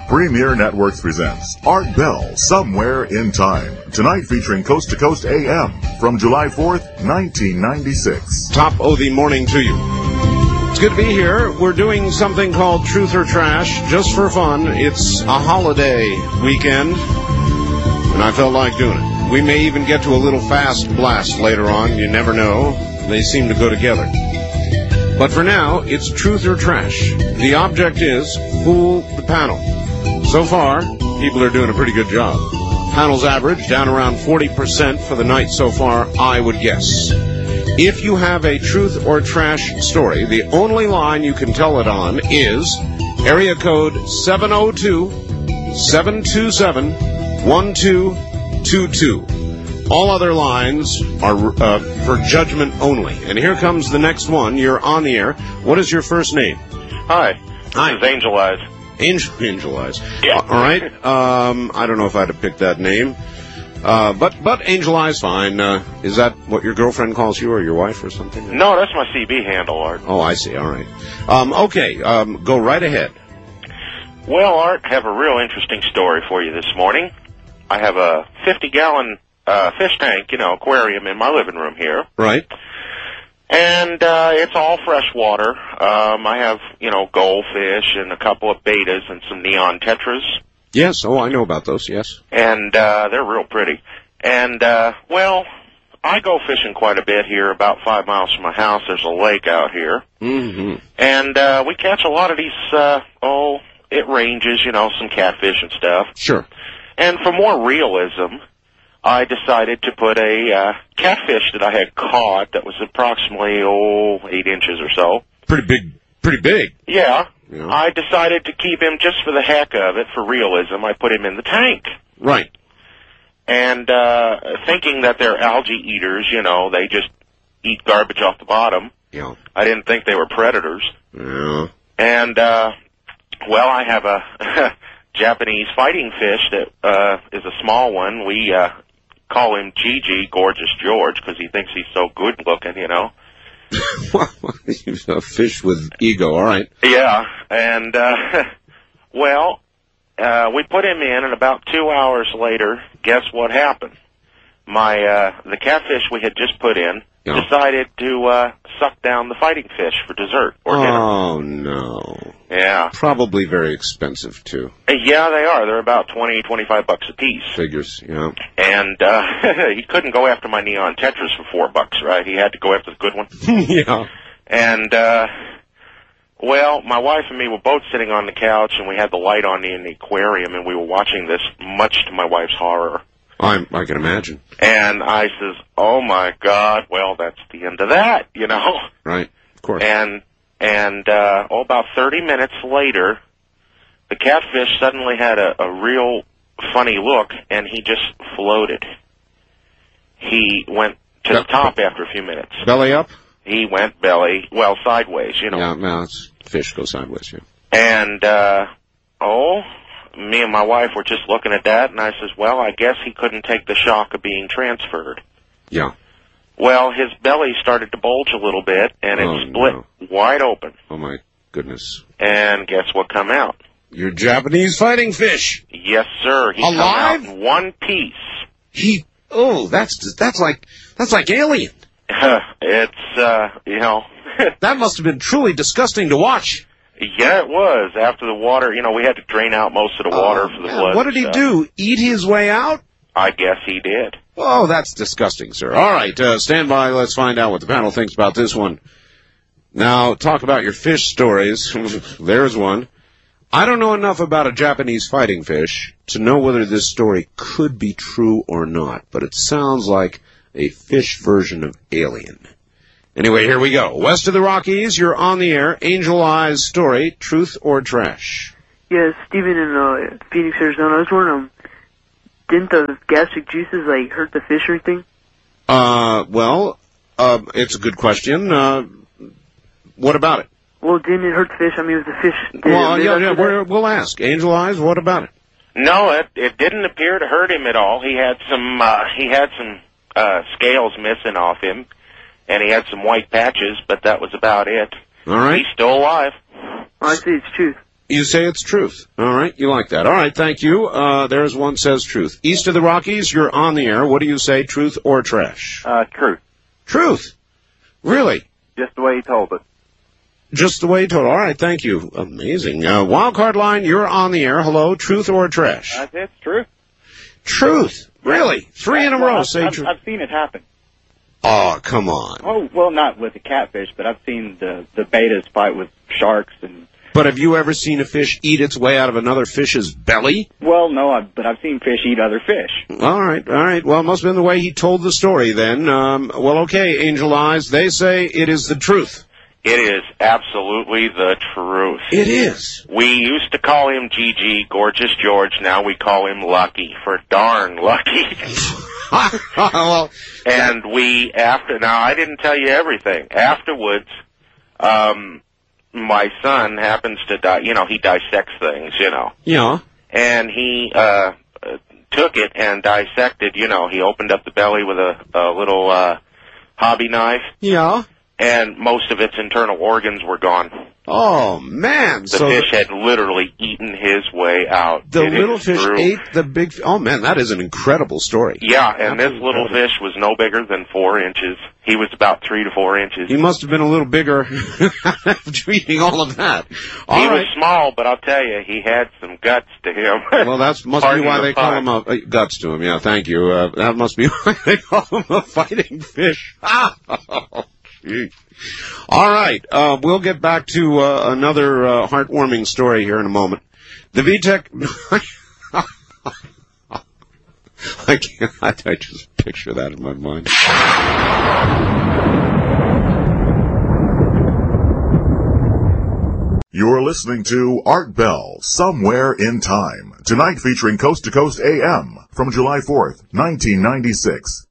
Premier Networks presents Art Bell, Somewhere in Time. Tonight featuring Coast to Coast AM from July 4th, 1996. Top of the morning to you. It's good to be here. We're doing something called Truth or Trash, just for fun. It's a holiday weekend, and I felt like doing it. We may even get to a little fast blast later on. You never know. They seem to go together. But for now, it's Truth or Trash. The object is Fool the Panel. So far, people are doing a pretty good job. Panel's average down around 40% for the night so far, I would guess. If you have a Truth or Trash story, the only line you can tell it on is area code 702-727-1222. All other lines are for judgment only. And here comes the next one. You're on the air. What is your first name? Hi. This is Angel Eyes. Angel Eyes. Yeah. All right. I don't know if I had to pick that name. But Angel Eyes, fine. Is that what your girlfriend calls you or your wife or something? No, that's my CB handle, Art. Oh, I see. All right. Okay. Go right ahead. Well, Art, I have a real interesting story for you this morning. I have a 50-gallon fish tank, aquarium in my living room here. Right. And it's all fresh water. I have, goldfish and a couple of betas and some neon tetras. Yes. Oh, I know about those, yes. And they're real pretty. And, I go fishing quite a bit here, about 5 miles from my house. There's a lake out here. Mm-hmm. And we catch a lot of these, it ranges, some catfish and stuff. Sure. And for more realism, I decided to put a catfish that I had caught that was approximately, 8 inches or so. Pretty big. Yeah. I decided to keep him just for the heck of it, for realism. I put him in the tank. Right. And thinking that they're algae eaters, they just eat garbage off the bottom. Yeah. I didn't think they were predators. Yeah. And, I have a Japanese fighting fish that is a small one. We call him Gigi, Gorgeous George, because he thinks he's so good looking, A fish with ego, all right. Yeah, and, we put him in, and about 2 hours later, guess what happened? The catfish we had just put in decided to suck down the fighting fish for dessert or dinner. Oh, no. Yeah. Probably very expensive, too. Yeah, they are. They're about $20-25 a piece. Figures, yeah. And he couldn't go after my neon tetras for $4, right? He had to go after the good one. Yeah. And, my wife and me were both sitting on the couch, and we had the light on in the aquarium, and we were watching this, much to my wife's horror. I can imagine. And I says, oh, my God, well, that's the end of that, Right, of course. And about 30 minutes later, the catfish suddenly had a real funny look, and he just floated. He went to the top after a few minutes. Belly up? He went sideways, Yeah, no, fish go sideways, yeah. And, me and my wife were just looking at that, and I says, well, I guess he couldn't take the shock of being transferred. Yeah. Well, his belly started to bulge a little bit, and it split wide open. Oh, my goodness. And guess what come out? Your Japanese fighting fish. Yes, sir. He alive? Come out in one piece. That's like Alien. It's, That must have been truly disgusting to watch. Yeah, it was. After the water, we had to drain out most of the water for the blood. What did he do? Eat his way out? I guess he did. Oh, that's disgusting, sir. All right, stand by. Let's find out what the panel thinks about this one. Now, talk about your fish stories. There's one. I don't know enough about a Japanese fighting fish to know whether this story could be true or not, but it sounds like a fish version of Alien. Anyway, here we go. West of the Rockies, you're on the air. Angel Eyes story, truth or trash? Yeah, Steven in Phoenix, Arizona. I was wondering, didn't the gastric juices, hurt the fish or anything? It's a good question. What about it? Well, didn't it hurt the fish? I mean, was the fish... We'll ask. Angel Eyes, what about it? No, it didn't appear to hurt him at all. He had some scales missing off him, and he had some white patches, but that was about it. All right. He's still alive. Oh, I see, it's truth. You say it's truth. All right, you like that. All right, thank you. There's one says truth. East of the Rockies, you're on the air. What do you say, truth or trash? Truth. Truth. Really? Just the way he told it. Just the way he told it. All right, thank you. Amazing. Wildcard line, you're on the air. Hello, truth or trash? It's truth. Truth. Really? 3 in a row. Say truth. I've seen it happen. Oh, come on. Oh, well, not with the catfish, but I've seen the betas fight with sharks and. But have you ever seen a fish eat its way out of another fish's belly? Well, no, but I've seen fish eat other fish. All right. Well, it must have been the way he told the story then. Well, okay, Angel Eyes, they say it is the truth. It is absolutely the truth. It is. We used to call him GG, Gorgeous George. Now we call him Lucky, for darn lucky. Well, and now I didn't tell you everything. Afterwards, my son happens to he dissects things, Yeah. And he took it and dissected, he opened up the belly with a little hobby knife. Yeah. And most of its internal organs were gone. Oh, man. The fish had literally eaten his way out. The little fish ate the big fish. Oh, man, that is an incredible story. Yeah, and this little fish was no bigger than 4 inches. He was about 3 to 4 inches. He must have been a little bigger after eating all of that. He was small, but I'll tell you, he had some guts to him. Well, that must be why they call him guts to him. Yeah, thank you. That must be why they call him a fighting fish. All right, we'll get back to another heartwarming story here in a moment. The VTech... I just picture that in my mind. You're listening to Art Bell, Somewhere in Time. Tonight featuring Coast to Coast AM from July 4th, 1996.